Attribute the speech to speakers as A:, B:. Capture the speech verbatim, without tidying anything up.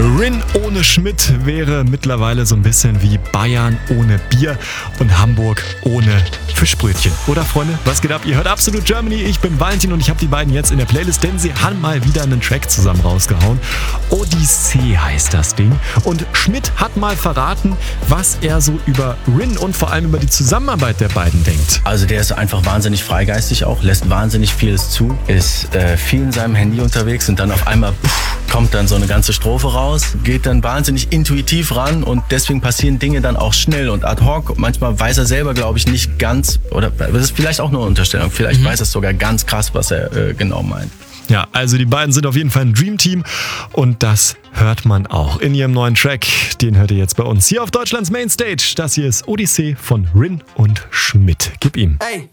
A: Rin ohne Schmidt wäre mittlerweile so ein bisschen wie Bayern ohne Bier und Hamburg ohne Fischbrötchen. Oder Freunde, was geht ab? Ihr hört Absolut Germany, ich bin Valentin und ich habe die beiden jetzt in der Playlist, denn sie haben mal wieder einen Track zusammen rausgehauen. Odyssee heißt das Ding. Und Schmidt hat mal verraten, was er so über Rin und vor allem über die Zusammenarbeit der beiden denkt.
B: Also der ist einfach wahnsinnig freigeistig auch, lässt wahnsinnig vieles zu, ist äh, viel in seinem Handy unterwegs und dann auf einmal pff, kommt dann so eine ganze Strophe raus, geht dann wahnsinnig intuitiv ran und deswegen passieren Dinge dann auch schnell und ad hoc. Manchmal weiß er selber, glaube ich, nicht ganz, oder das ist vielleicht auch nur eine Unterstellung, vielleicht mhm. weiß er sogar ganz krass, was er äh, genau meint.
A: Ja, also die beiden sind auf jeden Fall ein Dreamteam und das hört man auch in ihrem neuen Track. Den hört ihr jetzt bei uns hier auf Deutschlands Mainstage. Das hier ist Odyssee von Rin und Schmidt. Gib ihm.
C: Hey.